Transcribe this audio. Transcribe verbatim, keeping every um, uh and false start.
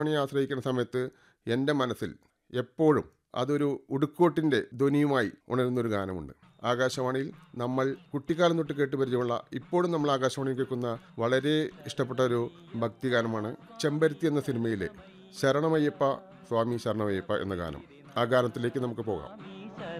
ആകാശവാണിയെ ആശ്രയിക്കുന്ന സമയത്ത് എൻ്റെ മനസ്സിൽ എപ്പോഴും അതൊരു ഉടുക്കോട്ടിൻ്റെ ധ്വനിയുമായി ഉണരുന്നൊരു ഗാനമുണ്ട്. ആകാശവാണിയിൽ നമ്മൾ കുട്ടിക്കാലം തൊട്ട് കേട്ട് പരിചയമുള്ള, ഇപ്പോഴും നമ്മൾ ആകാശവാണിയിൽ കേൾക്കുന്ന വളരെ ഇഷ്ടപ്പെട്ട ഒരു ഭക്തിഗാനമാണ് ചെമ്പരുത്തി എന്ന സിനിമയിലെ ശരണമയ്യപ്പ സ്വാമി ശരണമയ്യപ്പ എന്ന ഗാനം. ആ ഗാനത്തിലേക്ക് നമുക്ക് പോകാം.